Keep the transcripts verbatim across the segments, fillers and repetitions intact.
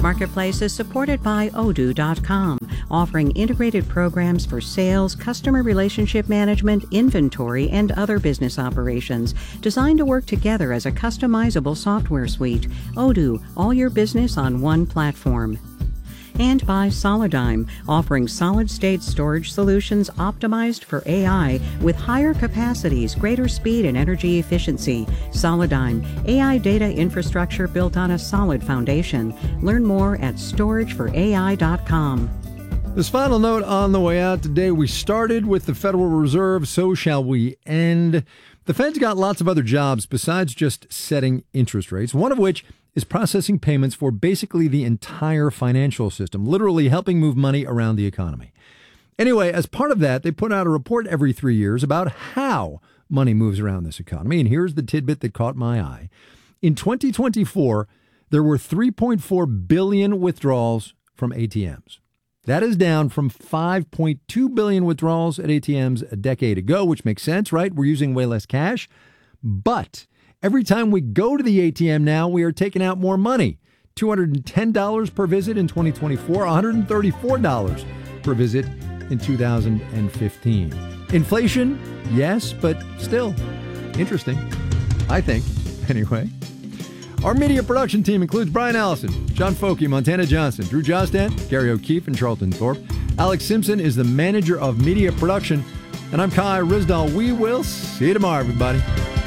Marketplace is supported by Odoo dot com, offering integrated programs for sales, customer relationship management, inventory, and other business operations, designed to work together as a customizable software suite. Odoo, all your business on one platform. And by Solidigm, offering solid-state storage solutions optimized for A I with higher capacities, greater speed, and energy efficiency. Solidigm, A I data infrastructure built on a solid foundation. Learn more at storage for A I dot com. This final note on the way out today, we started with the Federal Reserve, so shall we end. The Fed's got lots of other jobs besides just setting interest rates, one of which is processing payments for basically the entire financial system, literally helping move money around the economy. Anyway, as part of that, they put out a report every three years about how money moves around this economy. And here's the tidbit that caught my eye. In twenty twenty-four, there were three point four billion withdrawals from A T Ms. That is down from five point two billion withdrawals at A T Ms a decade ago, which makes sense, right? We're using way less cash. But every time we go to the A T M now, we are taking out more money. two hundred ten dollars per visit in twenty twenty-four, one hundred thirty-four dollars per visit in two thousand fifteen. Inflation, yes, but still interesting, I think, anyway. Our media production team includes Brian Allison, John Folke, Montana Johnson, Drew Jostan, Gary O'Keefe, and Charlton Thorpe. Alex Simpson is the manager of media production, and I'm Kai Risdall. We will see you tomorrow, everybody.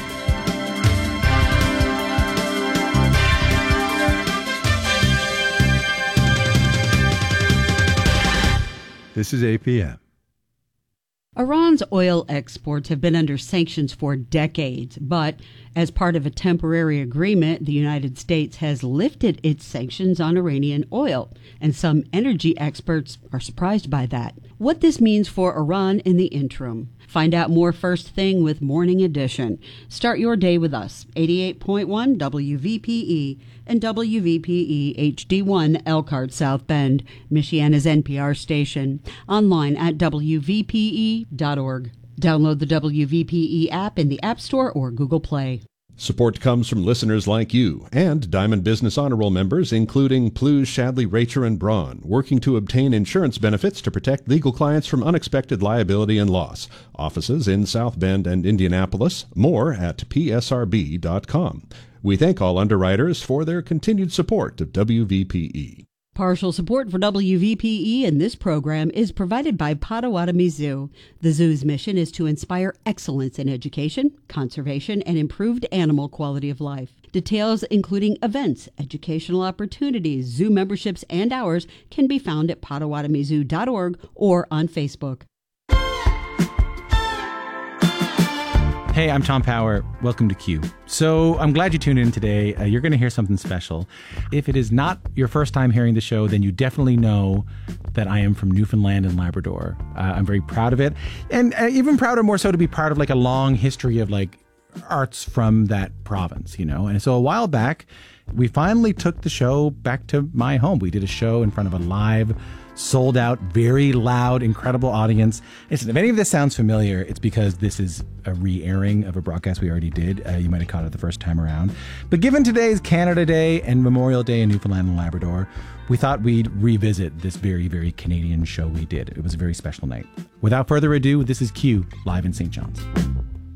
This is A P M. Iran's oil exports have been under sanctions for decades, but as part of a temporary agreement, the United States has lifted its sanctions on Iranian oil, and some energy experts are surprised by that. What this means for Iran in the interim. Find out more first thing with Morning Edition. Start your day with us, eighty-eight point one W V P E and W V P E H D one Elkhart South Bend, Michiana's N P R station. Online at W V P E dot org. Download the W V P E app in the App Store or Google Play. Support comes from listeners like you and Diamond Business Honor Roll members, including Plews, Shadley, Racher, and Braun, working to obtain insurance benefits to protect legal clients from unexpected liability and loss. Offices in South Bend and Indianapolis. More at P S R B dot com. We thank all underwriters for their continued support of W V P E. Partial support for W V P E in this program is provided by Potawatomi Zoo. The zoo's mission is to inspire excellence in education, conservation, and improved animal quality of life. Details including events, educational opportunities, zoo memberships, and hours can be found at Potawatomi Zoo dot org or on Facebook. Hey, I'm Tom Power. Welcome to Q. So I'm glad you tuned in today. Uh, you're going to hear something special. If it is not your first time hearing the show, then you definitely know that I am from Newfoundland and Labrador. Uh, I'm very proud of it. And uh, even prouder more so to be part of like a long history of like arts from that province, you know. And so a while back, we finally took the show back to my home. We did a show in front of a live, sold out, very loud, incredible audience. Listen, if any of this sounds familiar, it's because this is a re-airing of a broadcast we already did. Uh, you might have caught it the first time around. But given today's Canada Day and Memorial Day in Newfoundland and Labrador, we thought we'd revisit this very, very Canadian show we did. It was a very special night. Without further ado, this is Q, live in Saint John's.